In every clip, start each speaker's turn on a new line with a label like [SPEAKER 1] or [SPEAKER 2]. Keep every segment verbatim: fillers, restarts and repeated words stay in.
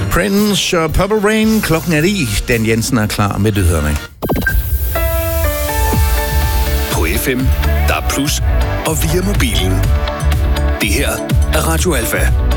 [SPEAKER 1] Prince og Purple Rain. Klokken er ni. Dan Jensen er klar med nyhederne.
[SPEAKER 2] På F M, der er plus, og via mobilen. Det her er Radio Alfa.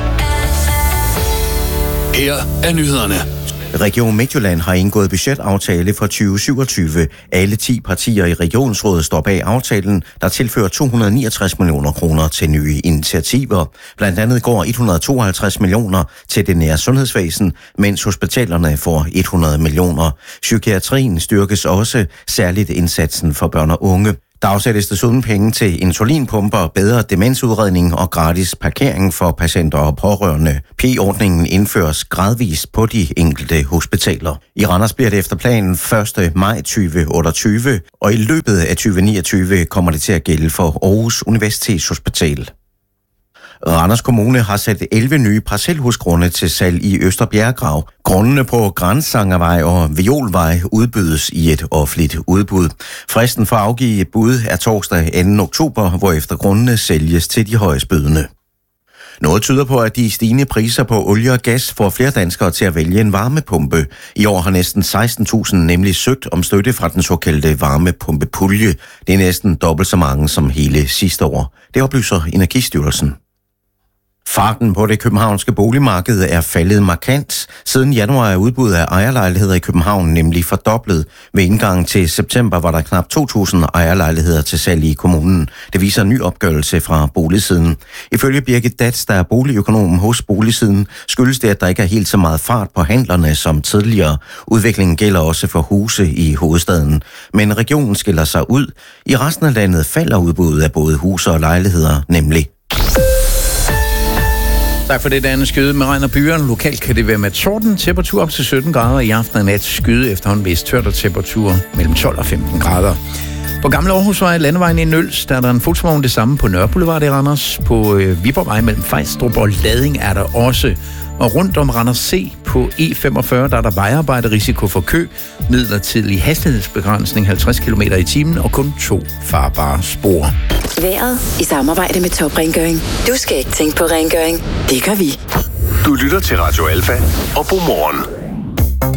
[SPEAKER 2] Her er nyhederne.
[SPEAKER 3] Region Midtjylland har indgået budgetaftale for tyve syvogtyve. Alle ti partier i regionsrådet står bag aftalen, der tilfører to hundrede niogtres millioner kroner til nye initiativer. Blandt andet går et hundrede tooghalvtreds millioner til det nære sundhedsvæsen, mens hospitalerne får hundrede millioner. Psykiatrien styrkes også, særligt indsatsen for børn og unge. Der afsættes desuden penge til insulinpumper, bedre demensudredning og gratis parkering for patienter og pårørende. P-ordningen indføres gradvist på de enkelte hospitaler. I Randers bliver det efter planen første maj tyve otteogtyve, og i løbet af tyve niogtyve kommer det til at gælde for Aarhus Universitetshospital. Randers Kommune har sat elleve nye parcelhusgrunde til salg i Østerbjerggrav. Grundene på Grænsangervej og Violvej udbydes i et offentligt udbud. Fristen for at afgive et bud er torsdag anden oktober, hvorefter grundene sælges til de højestbydende. Noget tyder på, at de stigende priser på olie og gas får flere danskere til at vælge en varmepumpe. I år har næsten seksten tusind nemlig søgt om støtte fra den såkaldte varmepumpepulje. Det er næsten dobbelt så mange som hele sidste år. Det oplyser Energistyrelsen. Farten på det københavnske boligmarked er faldet markant. Siden januar er udbuddet af ejerlejligheder i København nemlig fordoblet. Ved indgangen til september var der knap to tusind ejerlejligheder til salg i kommunen. Det viser en ny opgørelse fra Boligsiden. Ifølge Birgit Dats, der er boligøkonomen hos Boligsiden, skyldes det, at der ikke er helt så meget fart på handlerne som tidligere. Udviklingen gælder også for huse i hovedstaden. Men regionen skiller sig ud. I resten af landet falder udbuddet af både huse og lejligheder nemlig.
[SPEAKER 1] Tak for det, Danne. Skyde med regn og byer. Lokalt kan det være med torden. Temperatur op til sytten grader i aften og nat. Skyde efterhånden vist tørt og temperatur mellem tolv og femten grader. På Gamle Aarhusvej, landevejen i Nøls, der er der en fotovogn det samme på Nørre Boulevard i Randers. På øh, Viborgvej mellem Fejstrup og Lading er der også. Og rundt om Randers C på E femogfyrre, der er der vejarbejde, risiko for kø, midlertidig hastighedsbegrænsning halvtreds kilometer i timen og kun to farbare spor.
[SPEAKER 4] Været i samarbejde med Top Rengøring. Du skal ikke tænke på rengøring. Det gør vi.
[SPEAKER 2] Du lytter til Radio Alfa og Godmorgen.